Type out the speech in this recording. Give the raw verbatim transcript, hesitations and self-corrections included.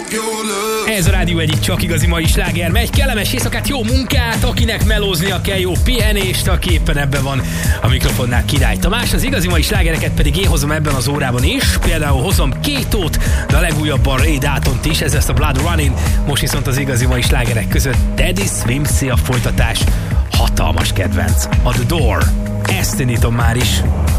Ez a Rádió egyik csak igazi mai sláger. Megy kellemes éjszakát, jó munkát, akinek melóznia kell, jó pihenést, aki éppen ebben van a mikrofonnál, Király Tamás. Az igazi mai slágereket pedig én hozom ebben az órában is. Például hozom Kétót, de a legújabban Ray Daltont is, ez lesz a Blood Running. Most viszont az igazi mai slágerek között Teddy Swims a folytatás. Hatalmas kedvenc. A The Door. Ezt indítom már is.